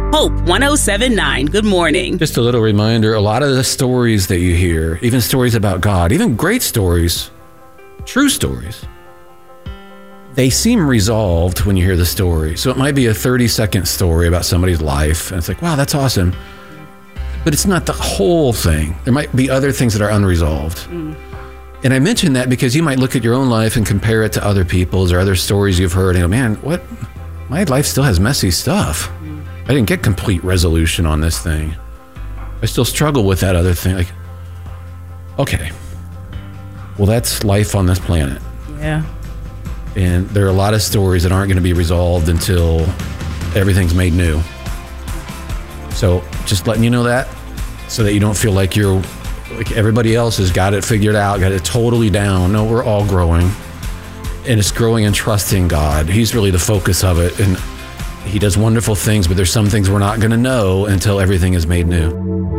Hope 107.9. Good morning. Just a little reminder, a lot of the stories that you hear, even stories about God, even great stories, true stories, they seem resolved when you hear the story. So it might be a 30-second story about somebody's life, and it's like, wow, that's awesome. But it's not the whole thing. There might be other things that are unresolved. And I mention that because you might look at your own life and compare it to other people's or other stories you've heard and go, man, what? My life still has messy stuff. I didn't get complete resolution on this thing. I still struggle with that other thing. Like, okay, well, that's life on this planet. Yeah. And there are a lot of stories that aren't going to be resolved until everything's made new. So just letting you know that, so that you don't feel like you're like everybody else has got it figured out, got it totally down. No, we're all growing. And it's growing and trusting God. He's really the focus of it. And He does wonderful things, but there's some things we're not going to know until everything is made new.